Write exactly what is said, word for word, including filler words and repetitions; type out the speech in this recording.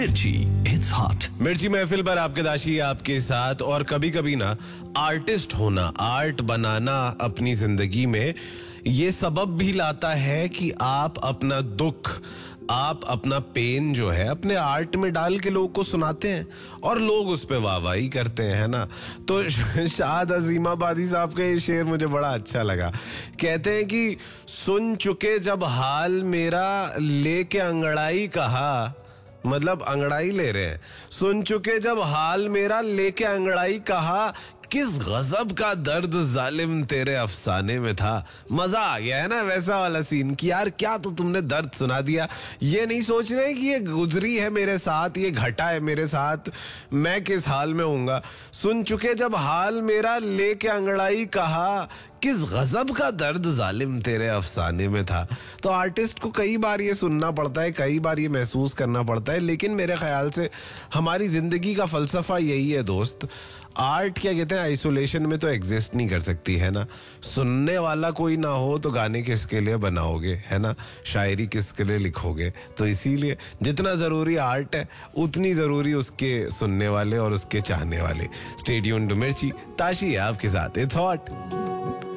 मिर्ची, it's hot. मिर्ची महफिल पर आपके दाशी आपके साथ। और कभी कभी ना आर्टिस्ट होना, आर्ट बनाना अपनी जिंदगी में ये सबब भी लाता है कि आप अपना दुख, आप अपना पेन जो है अपने आर्ट में डाल के लोगों को सुनाते हैं और लोग उस पे वाहवाही करते हैं, है ना। तो शाद अजीमाबादी साहब का ये शेर मुझे बड़ा अच्छा लगा। कहते हैं कि सुन चुके जब हाल मेरा लेके अंगड़ाई कहा, मतलब अंगड़ाई ले रहे हैं। सुन चुके जब हाल मेरा लेके अंगड़ाई कहा, किस गजब का दर्द जालिम तेरे अफसाने में था। मजा आ गया है ना वैसा वाला सीन कि यार क्या तो तुमने दर्द सुना दिया। ये नहीं सोच रहे कि ये गुजरी है मेरे साथ, ये घटा है मेरे साथ, मैं किस हाल में होऊंगा। सुन चुके जब हाल मेरा लेके अंगड़ाई कहा, किस गजब का दर्द जालिम तेरे अफसाने में था। तो आर्टिस्ट को कई बार ये सुनना पड़ता है, कई बार ये महसूस करना पड़ता है, लेकिन मेरे ख्याल से हमारी जिंदगी का फलसफा यही है दोस्त। आर्ट क्या कहते हैं, आइसोलेशन में तो एग्जिस्ट नहीं कर सकती, है ना। सुनने वाला कोई ना हो तो गाने किसके लिए बनाओगे, है ना। शायरी किसके लिए लिखोगे। तो इसीलिए जितना जरूरी आर्ट है उतनी जरूरी उसके सुनने वाले और उसके चाहने वाले। स्टे ट्यून्ड टू मिर्ची, ताशी है आपके साथ, इट्स हॉट।